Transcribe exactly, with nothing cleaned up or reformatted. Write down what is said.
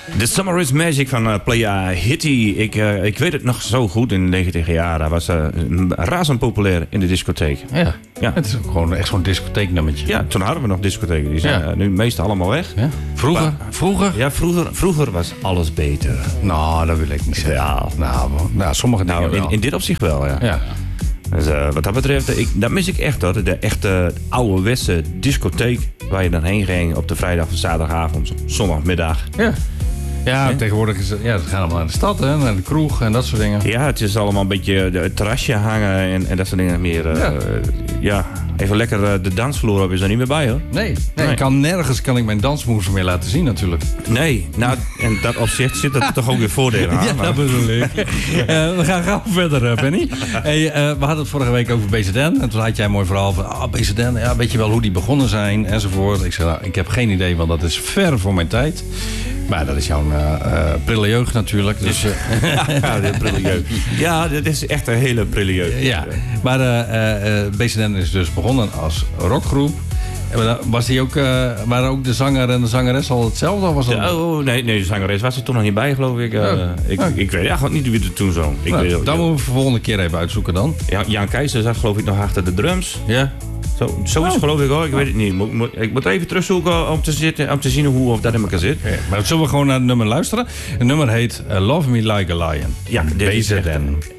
The Summer is Magic van uh, Playa Hitty. Ik, uh, ik weet het nog zo goed in de negentig jaren. Dat was uh, razend populair in de discotheek. Ja. Ja. Het is ook gewoon echt zo'n discotheeknummertje. Ja, toen hadden we nog discotheken. Die zijn Ja. uh, nu meestal allemaal weg. Ja. Vroeger? Maar, vroeger? Ja, vroeger, vroeger was alles beter. Nou, dat wil ik niet zeggen. Ja. Nou, nou, sommige dingen Nou, in, wel. in dit opzicht wel, ja. Ja. Dus uh, wat dat betreft, ik, dat mis ik echt hoor. De echte ouderwetse discotheek waar je dan heen ging op de vrijdag of zaterdagavond, zondagmiddag. Ja. Ja, tegenwoordig is het, ja, ze gaan allemaal naar de stad, hè, naar de kroeg en dat soort dingen. Ja, het is allemaal een beetje het terrasje hangen en, en dat soort dingen meer. Uh, Ja. ja, even lekker uh, de dansvloer op is er niet meer bij hoor. Nee, nee, Nee. Ik kan nergens kan ik mijn dansmoves meer laten zien natuurlijk. Nee, nou, in dat opzicht zit er toch ook weer voordelen aan. Ja, maar- dat bedoel ik. Uh, we gaan gauw verder, uh, Benny. Hey, uh, we hadden het vorige week over B Z N. En toen had jij een mooi verhaal van ah, B Z N. Ja, weet je wel hoe die begonnen zijn enzovoort. Ik zei, nou, ik heb geen idee, want dat is ver voor mijn tijd. Maar dat is jouw uh, uh, prille jeugd natuurlijk. Dus, uh, Ja, de prille jeugd. Ja, dit is echt een hele prille jeugd. ja, maar uh, uh, B Z N is dus begonnen als rockgroep. En was die ook, uh, waren ook de zanger en de zangeres al hetzelfde? Of was dat... Ja, oh, nee, nee, de zangeres was er toen nog niet bij, geloof ik. Uh, Oh. ik, Oh. ik weet eigenlijk niet wie er toen zong. Ik Nou, weet, dat moeten we voor de volgende keer even uitzoeken dan. ja, Jan Keizer zat geloof ik nog achter de drums. Ja? Zo, zo is het Oh. geloof ik hoor, ik weet het niet. Moet, moet, ik moet even terugzoeken om te, zitten, om te zien hoe of dat in elkaar zit. Ja, maar zullen we gewoon naar het nummer luisteren? Het nummer heet uh, Love Me Like a Lion. Ja, dit is B Z N. echt-